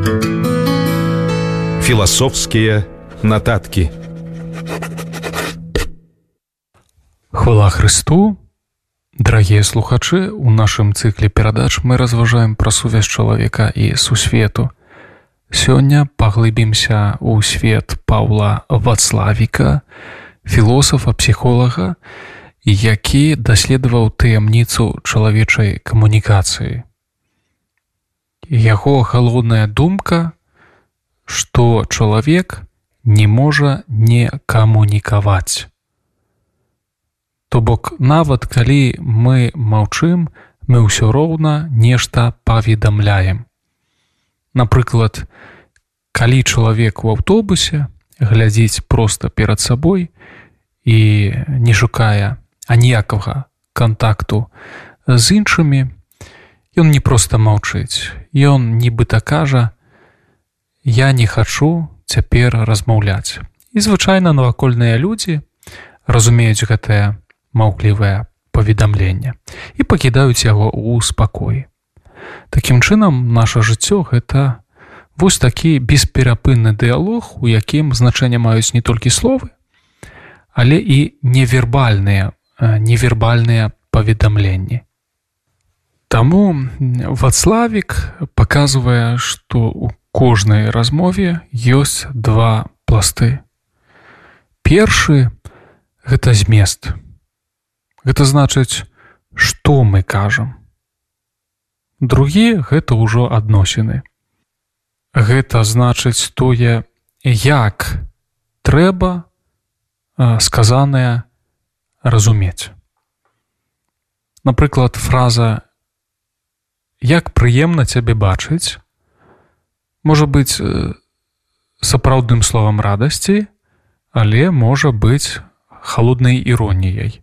Філасофскія нататкі. Хвала Христу! Дарагія слухачы, у нашым цыкле перадач мы разважаем пра сувязь чалавека і сусвету. Сёння паглыбімся ў свет Паўла Вацлавіка, філосафа, псіхолага, які даследаваў таямніцу чалавечай камунікацыі. Яго галоўная думка, што чалавек не можа не камунікаваць. То бок, нават калі мы маўчым, мы ўсё роўна нешта паведамляем. Напрыклад, калі чалавек у аўтобусе глядзіць проста перад сабой і не шукае аніякага кантакту з іншымі, ён не проста маўчыць. Ён нібыта кажа: «Я не хачу цяпер размаўляць». І звычайна навакольныя людзі разумеюць гэтае маўклівае паведамленне і пакідаюць яго ў спакоі. Такім чынам, наша жыццё — гэта вось такі бесперапынны дыялог, у якім значэнне маюць не толькі словы, але і невербальныя паведамленні. Таму Вацлавік паказвае, што ў кожнай размове ёсць два пласты. Першы — гэта змест. Гэта значыць, што мы кажам. Другі — гэта ўжо адносіны. Гэта значыць тое, як трэба сказанае разумець. Напрыклад, фраза «як прыемна цябе бачыць» можа быць сапраўдным словам радасці, але можа быць халоднай іроніяй.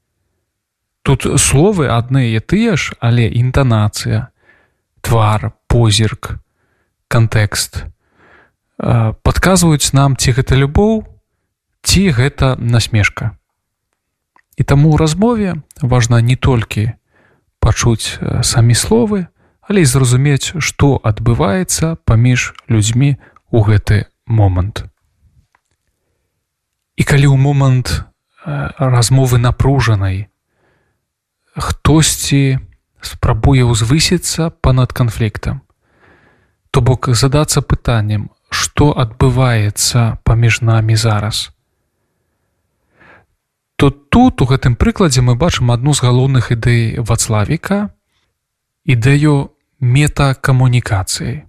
Тут словы адны і тыя ж, але інтанацыя, твар, позірк, кантэкст падказваюць нам, ці гэта любоў, ці гэта насмешка. І таму ў размове важна не толькі пачуць самі словы, але і зразумець, што адбываецца паміж людзьмі ў гэты момант. І калі ў момант размовы напружанай хтосьці спрабуе ўзвысіцца панад канфліктам, то бок задацца пытаннем, што адбываецца паміж намі зараз, то тут, у гэтым прыкладзе, мы бачым адну з галоўных ідэй Вацлавіка — ідэю метакамунікацыі.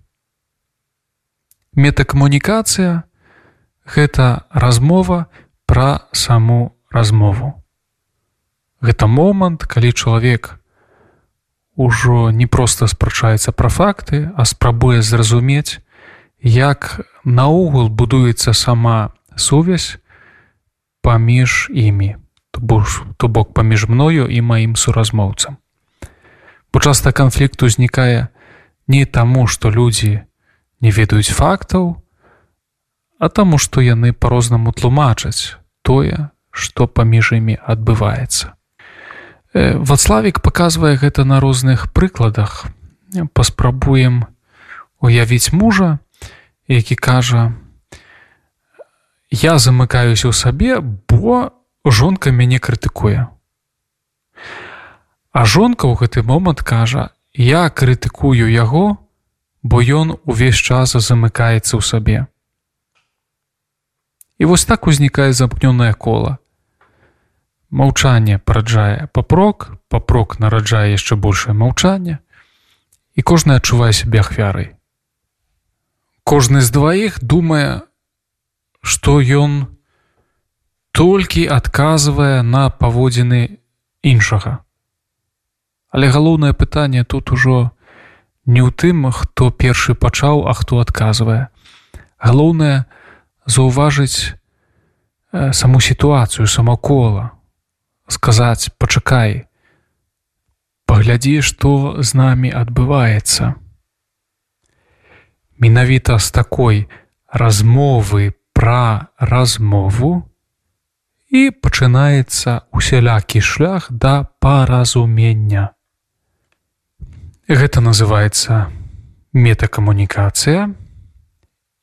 Метакамунікацыя — гэта размова пра саму размову. Гэта момант, калі чалавек ужо не проста спрачаецца пра факты, а спрабуе зразумець, як наогул будуецца сама сувязь паміж імі, то бок паміж мною і маім суразмоўцам. Бо часта канфлікт узнікае не таму, што людзі не ведаюць фактаў, а таму, што яны па-рознаму тлумачаць тое, што паміж імі адбываецца. Вацлавік паказвае гэта на розных прыкладах. Паспрабуем уявіць мужа, які кажа: «Я замыкаюся ў сабе, бо жонка мяне крытыкуе». А жонка ў гэты момант кажа: «Я крытыкую яго, бо ён увесь час замыкаецца ў сабе». І вось так узнікае замкнёнае кола. Маўчанне параджае папрок, папрок нараджае яшчэ большае маўчанне, і кожны адчувае сябе ахвярай. Кожны з дваіх думае, што ён толькі адказвае на паводзіны іншага. Але галоўнае пытанне тут ужо не ў тым, хто першы пачаў, а хто адказвае. Галоўнае заўважыць саму сітуацыю, само кола. Сказаць: «Пачакай, паглядзі, што з намі адбываецца». Менавіта з такой размовы пра размову і пачынаецца усялякі шлях да паразумення. Гэта называецца метакамунікацыя.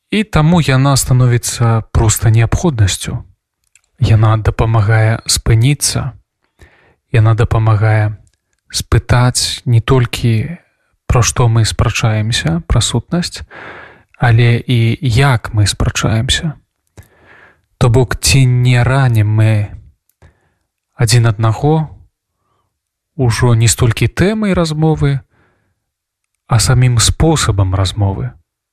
І таму яна становіцца проста неабходнасцю. Яна дапамагае спыніцца, яна дапамагае спытаць не толькі пра што мы спрачаемся, пра сутнасць, але і як мы спрачаемся. То бок, ці не ранім мы адзін аднаго ўжо не столькі тэмай размовы, а самім спосабам размовы.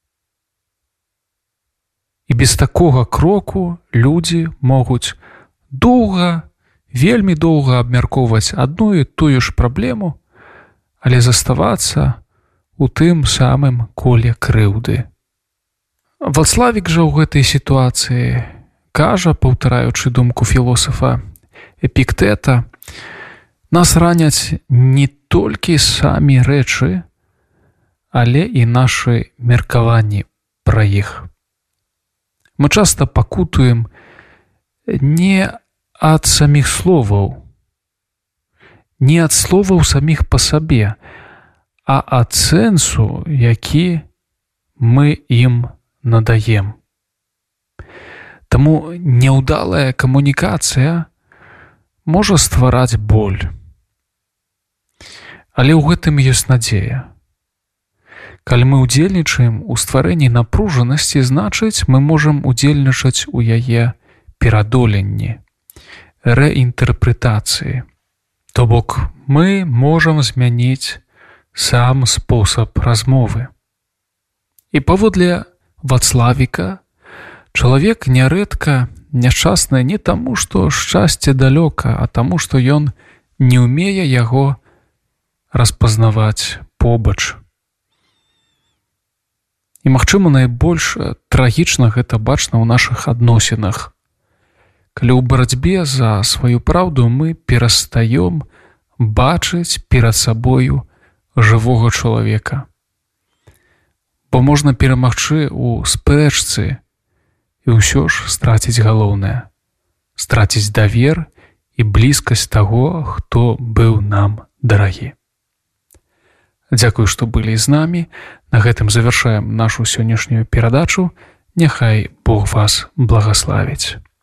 І без такога кроку людзі могуць доўга, вельмі доўга абмяркоўваць адну і тую ж праблему, але заставацца у тым самым коле крыўды. Вацлавік жа ў гэтай сітуацыі кажа, паўтараючы думку філосафа Эпіктета, нас раняць не толькі самі рэчы, але і нашы меркаванні пра іх. Мы часта пакутуем не ад саміх словаў, не ад словаў саміх па сабе, а ад сэнсу, які мы ім надаем. Таму няўдалая камунікацыя можа ствараць боль. Але ў гэтым ёсць надзея. Калі мы ўдзельнічаем у стварэнні напружанасці, значыць, мы можам удзельнічаць у яе перадоленні, рэінтэрпрэтацыі. То бок, мы можам змяніць сам спосаб размовы. І паводле Вацлавіка, чалавек нярэдка няшчасны не таму, што шчасце далёка, а таму, што ён не ўмее яго распазнаваць побач. І, магчыма, найбольш трагічна гэта бачна ў нашых адносінах. Калі ў барацьбе за сваю праўду мы перастаём бачыць перад сабою жывога чалавека. Бо можна перамагчы ў спрэчцы і ўсё ж страціць галоўнае, страціць давер і блізкасць таго, хто быў нам дарагі. Дзякую, што былі з намі. На гэтым завяршаем нашу сённяшнюю перадачу. Няхай Бог вас благаславіць.